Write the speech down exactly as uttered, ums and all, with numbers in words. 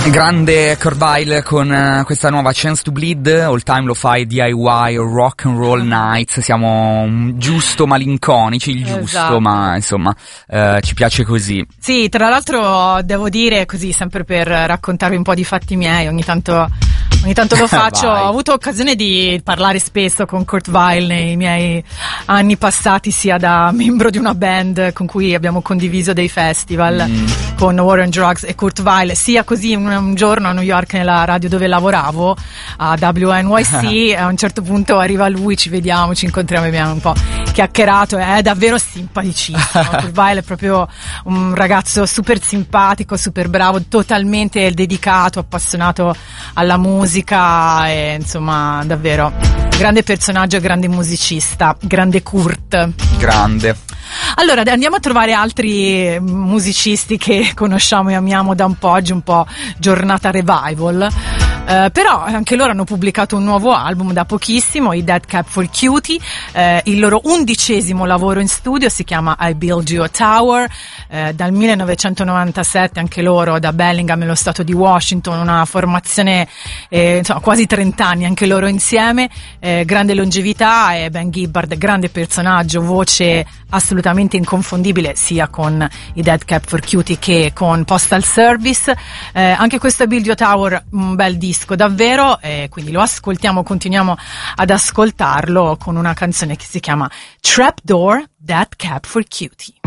Grande Kurt Weill con uh, questa nuova Chance to Bleed, All Time Lo-Fi D I Y Rock and Roll Nights. Siamo um, giusto malinconici, il giusto, esatto. Ma insomma uh, ci piace così. Sì, tra l'altro devo dire così, sempre per raccontarvi un po' di fatti miei, ogni tanto ogni tanto lo faccio. Ho avuto occasione di parlare spesso con Kurt Weill nei miei anni passati, sia da membro di una band con cui abbiamo condiviso dei festival mm. con War on Drugs e Kurt Weill, sia così un, un giorno a New York nella radio dove lavoravo a W N Y C. A un certo punto arriva lui, ci vediamo, ci incontriamo e abbiamo un po' chiacchierato. È davvero simpaticissimo. Kurt Weill è proprio un ragazzo super simpatico, super bravo, totalmente dedicato, appassionato alla musica e insomma davvero grande personaggio e grande musicista, grande Kurt. Grande. Allora andiamo a trovare altri musicisti che conosciamo e amiamo da un po', oggi un po' giornata revival. Uh, però anche loro hanno pubblicato un nuovo album da pochissimo, i Dead Cab for Cutie. Uh, il loro undicesimo lavoro in studio si chiama I Build You a Tower, uh, dal millenovecentonovantasette, anche loro da Bellingham nello stato di Washington, una formazione eh, insomma quasi trenta anni anche loro insieme, eh, grande longevità, e Ben Gibbard grande personaggio, voce assolutamente inconfondibile sia con i Dead Cab for Cutie che con Postal Service. Eh, anche questo I Build You a Tower, un bel disco davvero, e quindi lo ascoltiamo, continuiamo ad ascoltarlo con una canzone che si chiama Trapdoor, Dead Cab for Cutie.